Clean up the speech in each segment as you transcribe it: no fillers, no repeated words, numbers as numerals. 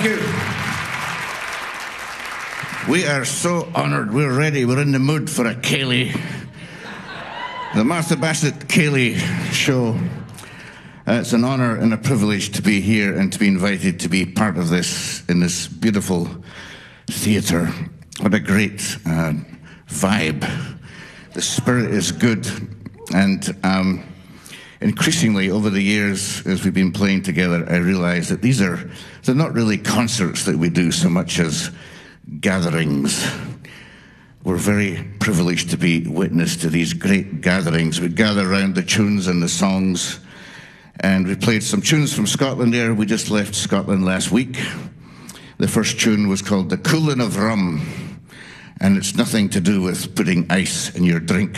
you. We are so honoured. We're ready. We're in the mood for a Ceilidh. The Martha Bassett Ceilidh show. It's an honour and a privilege to be here and to be invited to be part of this in this beautiful theatre. What a great vibe. The spirit is good. And increasingly over the years, as we've been playing together, I realise that they're not really concerts that we do so much as gatherings. We're very privileged to be witness to these great gatherings. We gather around the tunes and the songs, and we played some tunes from Scotland there. We just left Scotland last week. The first tune was called The Coolin' of Rum, and it's nothing to do with putting ice in your drink.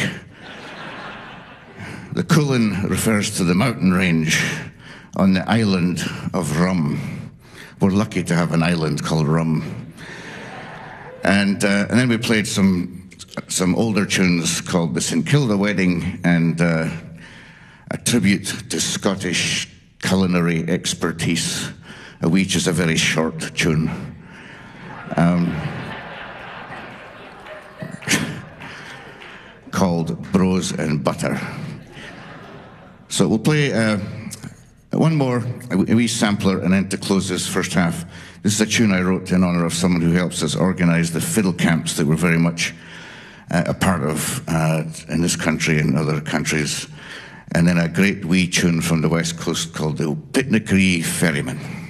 The Coolin refers to the mountain range on the island of Rum. We're lucky to have an island called Rum. And then we played some older tunes called the St Kilda Wedding and a tribute to Scottish culinary expertise, which is a very short tune. Called Bros and Butter. So we'll play one more, a wee sampler, and then to close this first half, this is a tune I wrote in honour of someone who helps us organise the fiddle camps that we're very much a part of in this country and other countries. And then a great wee tune from the West Coast called the Pitnacree Ferryman.